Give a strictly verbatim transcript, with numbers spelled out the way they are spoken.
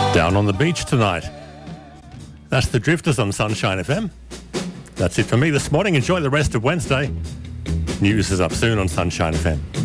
Down on the beach tonight. That's the Drifters on Sunshine F M. That's it for me this morning. Enjoy the rest of Wednesday. News is up soon on Sunshine F M.